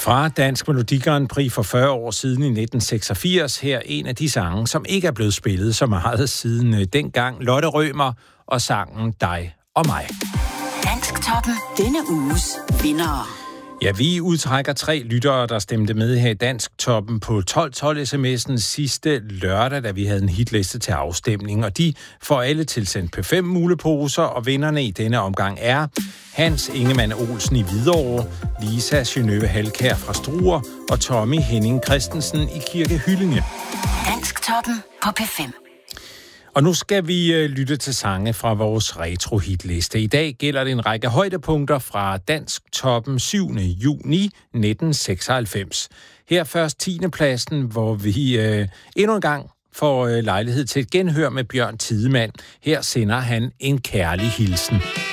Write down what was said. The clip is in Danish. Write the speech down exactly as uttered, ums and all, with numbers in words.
Fra Dansk Melodi Grand Prix for fyrre år siden i nitten seksogfirs, her en af de sange, som ikke er blevet spillet så meget siden dengang. Lotte Rømer og sangen Dig og mig. Dansktoppen denne uges vindere. Ja, vi udtrækker tre lyttere, der stemte med her i Dansktoppen på tolv tolv sms'en sidste lørdag, da vi havde en hitliste til afstemning. Og de får alle tilsendt P fem muleposer, og vinderne i denne omgang er Hans Ingemann Olsen i Hvidovre, Lisa Genøve Halkær fra Struer og Tommy Henning Christensen i Kirke Hyllinge. Dansktoppen på P fem. Og nu skal vi øh, lytte til sange fra vores retro-hitliste. I dag gælder det en række højdepunkter fra Dansktoppen syvende juni nitten seksoghalvfems. Her først tiende pladsen, hvor vi øh, endnu en gang får øh, lejlighed til et genhør med Bjørn Tidemand. Her sender han en kærlig hilsen.